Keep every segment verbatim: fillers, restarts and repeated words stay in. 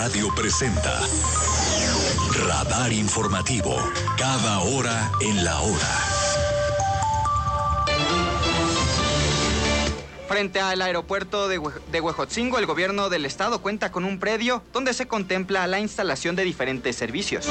Radio presenta Radar Informativo, cada hora en la hora. Frente al aeropuerto de, Hue- de Huejotzingo, el gobierno del estado cuenta con un predio donde se contempla la instalación de diferentes servicios.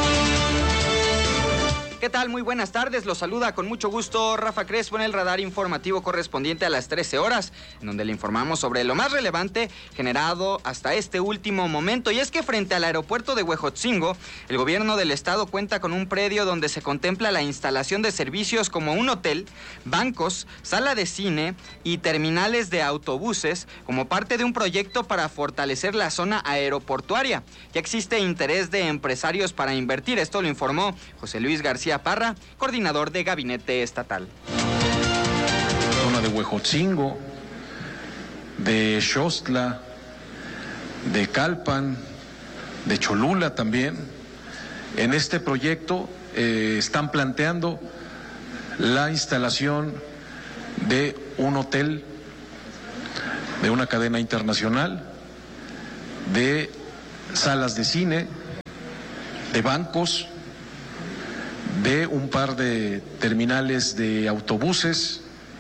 ¿Qué tal? Muy buenas tardes. Los saluda con mucho gusto Rafa Crespo en el radar informativo correspondiente a las trece horas, en donde le informamos sobre lo más relevante generado hasta este último momento. Y es que frente al aeropuerto de Huejotzingo, el gobierno del estado cuenta con un predio donde se contempla la instalación de servicios como un hotel, bancos, sala de cine y terminales de autobuses como parte de un proyecto para fortalecer la zona aeroportuaria. Ya existe interés de empresarios para invertir. Esto lo informó José Luis García Parra, coordinador de Gabinete Estatal. Zona de Huejotzingo, de Xostla, de Calpan, de Cholula también. En este proyecto eh, están planteando la instalación de un hotel de una cadena internacional, de salas de cine, de bancos, de un par de terminales de autobuses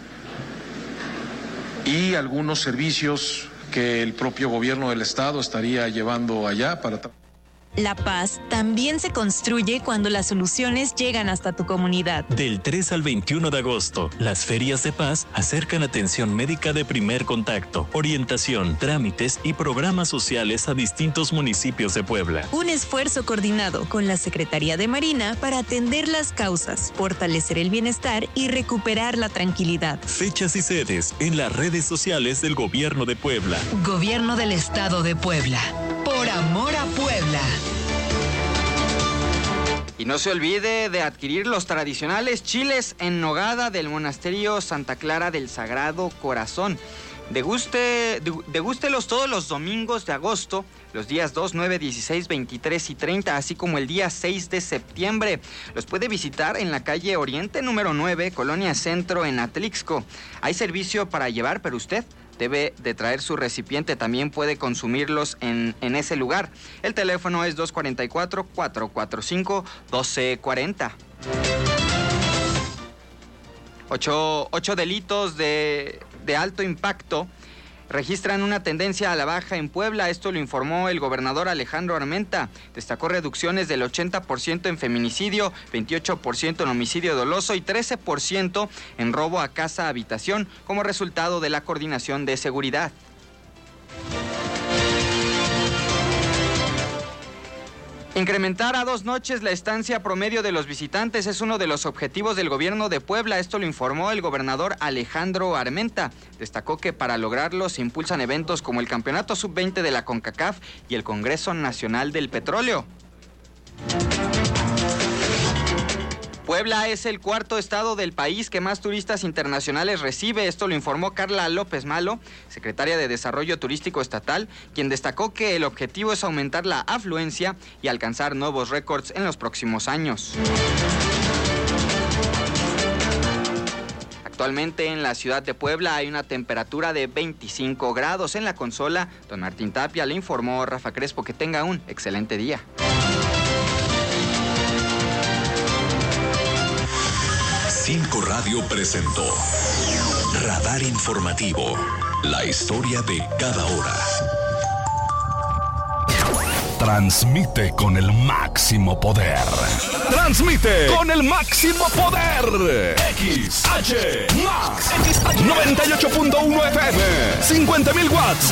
y algunos servicios que el propio gobierno del estado estaría llevando allá para... La paz también se construye cuando las soluciones llegan hasta tu comunidad. Del tres al veintiuno de agosto, las ferias de paz acercan atención médica de primer contacto, orientación, trámites y programas sociales a distintos municipios de Puebla. Un esfuerzo coordinado con la Secretaría de Marina para atender las causas, fortalecer el bienestar y recuperar la tranquilidad. Fechas y sedes en las redes sociales del Gobierno de Puebla. Gobierno del Estado de Puebla. Por amor a Puebla. Y no se olvide de adquirir los tradicionales chiles en nogada del Monasterio Santa Clara del Sagrado Corazón. Deguste, degústelos todos los domingos de agosto, los días dos, nueve, dieciséis, veintitrés y treinta, así como el día seis de septiembre. Los puede visitar en la calle Oriente número nueve, Colonia Centro, en Atlixco. Hay servicio para llevar, pero usted debe de traer su recipiente. También puede consumirlos en, en ese lugar. El teléfono es dos cuatro cuatro, cuatro cuatro cinco, uno dos cuatro cero. Ocho, ocho delitos de, de alto impacto registran una tendencia a la baja en Puebla. Esto lo informó el gobernador Alejandro Armenta. Destacó reducciones del ochenta por ciento en feminicidio, veintiocho por ciento en homicidio doloso y trece por ciento en robo a casa-habitación como resultado de la coordinación de seguridad. Incrementar a dos noches la estancia promedio de los visitantes es uno de los objetivos del gobierno de Puebla. Esto lo informó el gobernador Alejandro Armenta. Destacó que para lograrlo se impulsan eventos como el Campeonato sub veinte de la CONCACAF y el Congreso Nacional del Petróleo. Puebla es el cuarto estado del país que más turistas internacionales recibe. Esto lo informó Carla López Malo, secretaria de Desarrollo Turístico Estatal, quien destacó que el objetivo es aumentar la afluencia y alcanzar nuevos récords en los próximos años. Actualmente en la ciudad de Puebla hay una temperatura de veinticinco grados. En la consola, don Martín Tapia le informó Rafa Crespo. Que tenga un excelente día. Cinco Radio presentó Radar Informativo, la historia de cada hora. Transmite con el máximo poder. Transmite con el máximo poder. X H Max noventa y ocho punto uno F M, cincuenta mil watts